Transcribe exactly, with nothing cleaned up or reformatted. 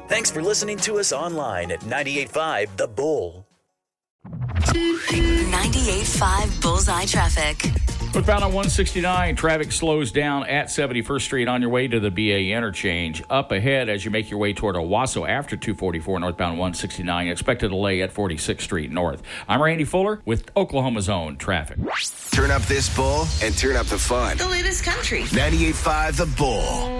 Thanks for listening to us online at ninety-eight point five The Bull. ninety-eight point five Bullseye Traffic. Northbound on one sixty-nine, traffic slows down at seventy-first Street on your way to the B A interchange. Up ahead as you make your way toward Owasso after two forty-four northbound one sixty-nine. Expect a delay at forty-sixth Street North. I'm Randy Fuller with Oklahoma's Own Traffic. Turn up this Bull and turn up the fun. The latest country. ninety-eight point five The Bull.